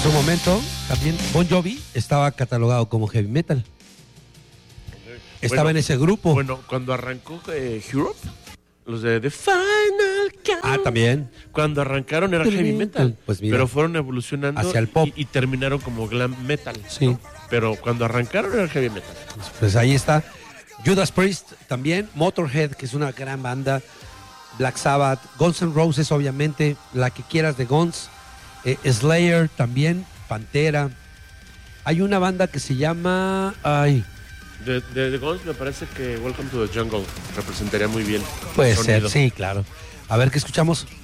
En su momento, también Bon Jovi estaba catalogado como heavy metal. Estaba en ese grupo. Bueno, cuando arrancó Europe, los de The Final Count. También. Cuando arrancaron era heavy metal. Pues mira, pero fueron evolucionando hacia el pop. y terminaron como glam metal. Sí. ¿no? Pero cuando arrancaron era heavy metal. Pues ahí está. Judas Priest también. Motorhead, que es una gran banda. Black Sabbath. Guns N' Roses, obviamente. La que quieras de Guns. Slayer también. Pantera. Hay una banda que se llama... De The Guns me parece que Welcome to the Jungle representaría muy bien. Puede ser, sí, claro. A ver, ¿qué escuchamos?